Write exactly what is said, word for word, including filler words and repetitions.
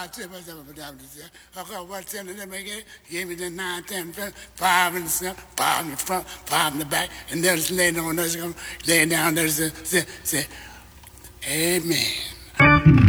five, ten, okay, what ten of them again? Gave me the nine, ten, five in the front, five in the front, five in the back, and there's laying on, there's laying down, there's a, say, say, amen.